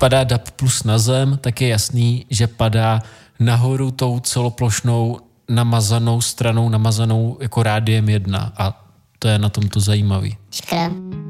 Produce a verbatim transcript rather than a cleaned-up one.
padá D A B plus na zem, tak je jasný, že padá nahoru tou celoplošnou namazanou stranou, namazanou jako rádiem jedna a to je na tom to zajímavý. Škoda.